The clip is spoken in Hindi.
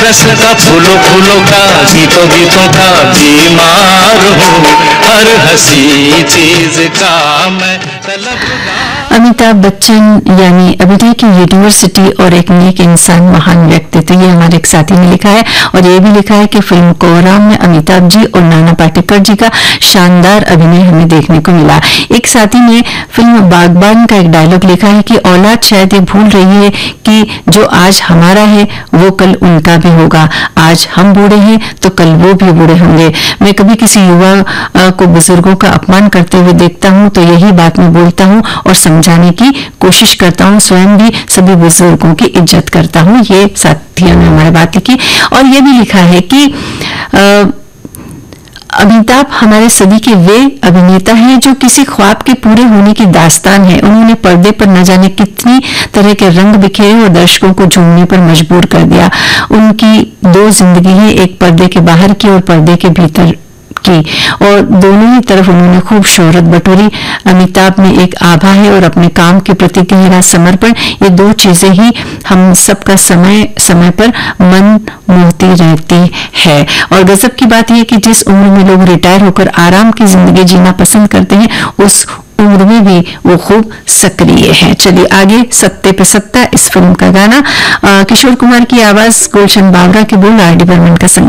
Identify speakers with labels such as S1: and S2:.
S1: रस का फूलों फूलों का गीतों गीतों का बीमार हूँ, हर हंसी चीज का मैं तलबगार।
S2: अमिताभ बच्चन यानी अभिनय की यूनिवर्सिटी और एक नेक इंसान, महान व्यक्तित्व, ये हमारे एक साथी ने लिखा है। और ये भी लिखा है कि फिल्म कोराम में अमिताभ जी और नाना पाटेकर जी का शानदार अभिनय हमें देखने को मिला। एक साथी ने फिल्म बागबान का एक डायलॉग लिखा है कि औलाद शायद ये भूल रही है कि जो आज हमारा है वो कल उनका भी होगा, आज हम बूढ़े हैं तो कल वो भी बूढ़े होंगे। मैं कभी किसी युवा को बुजुर्गों का अपमान करते हुए देखता हूँ तो यही बात मैं बोलता हूँ और समझाने की कोशिश करता हूँ, स्वयं भी सभी बुजुर्गों की इज्जत करता हूँ। ये साथियों ने हमारे बात लिखी। और ये भी लिखा है कि अमिताभ हमारे सदी के वे अभिनेता हैं जो किसी ख्वाब के पूरे होने की दास्तान है। उन्होंने पर्दे पर न जाने कितनी तरह के रंग बिखेरे और दर्शकों को झूमने पर मजबूर कर दिया। उनकी दो जिंदगी है, एक पर्दे के बाहर की और पर्दे के भीतर की, और दोनों ही तरफ उन्होंने खूब शोहरत बटोरी। अमिताभ में एक आभा है और अपने काम के प्रति गहरा समर्पण, ये दो चीजें ही हम सबका समय समय पर मन मोहती रहती है। और गजब की बात यह कि जिस उम्र में लोग रिटायर होकर आराम की जिंदगी जीना पसंद करते हैं, उस उम्र में भी वो खूब सक्रिय है। चलिए आगे, सत्ते पे सत्ता इस फिल्म का गाना, किशोर कुमार की आवाज, गुलशन बावरा के बोल, आर डी बर्मन का संगीत।